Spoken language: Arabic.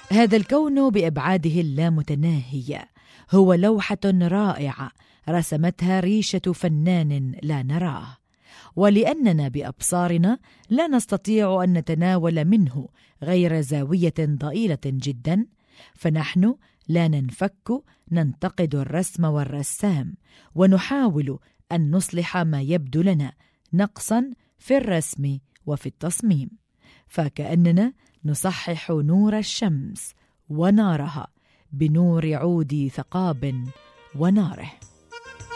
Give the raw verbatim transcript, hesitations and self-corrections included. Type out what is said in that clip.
هذا الكون بأبعاده اللامتناهية هو لوحة رائعة رسمتها ريشة فنان لا نراه، ولأننا بأبصارنا لا نستطيع أن نتناول منه غير زاوية ضئيلة جدا، فنحن لا ننفك ننتقد الرسم والرسام، ونحاول أن نصلح ما يبدو لنا نقصا في الرسم وفي التصميم، فكأننا نصحح نور الشمس ونارها بنور عود ثقاب وناره.